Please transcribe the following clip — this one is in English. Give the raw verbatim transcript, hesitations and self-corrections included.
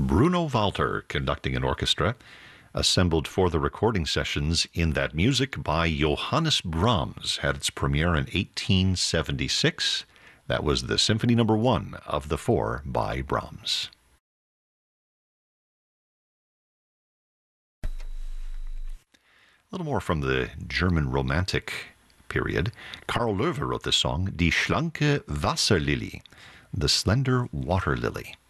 Bruno Walter conducting an orchestra, assembled for the recording sessions in that music by Johannes Brahms, had its premiere in eighteen seventy-six. That was the Symphony Number One of the Four by Brahms. A little more from the German Romantic period. Karl Löwe wrote this song, Die schlanke Wasserlilie, the slender water lily.